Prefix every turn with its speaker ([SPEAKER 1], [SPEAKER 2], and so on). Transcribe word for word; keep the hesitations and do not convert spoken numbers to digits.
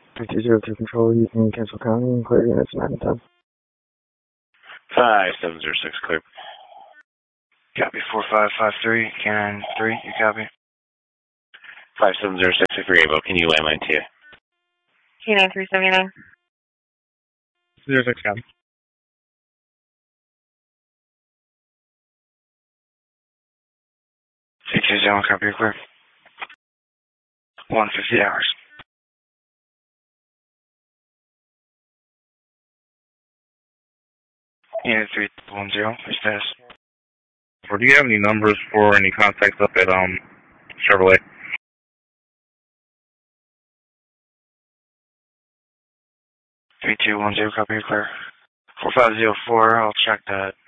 [SPEAKER 1] fifty zero two control using Castle County, clear units nine and ten.
[SPEAKER 2] five seven zero six, clear.
[SPEAKER 3] Copy, four five five three, Canine three, you copy?
[SPEAKER 2] five seven zero six, if you're able, can you landline to you?
[SPEAKER 4] Canine three seventy-nine.
[SPEAKER 5] zero six, copy.
[SPEAKER 3] six two zero, copy, you're clear. one fifty hours. Unit three one zero, your status.
[SPEAKER 5] Or do you have any numbers for any contacts up at um Chevrolet?
[SPEAKER 3] three two one zero, copy, you're clear. four five zero four, I'll check that.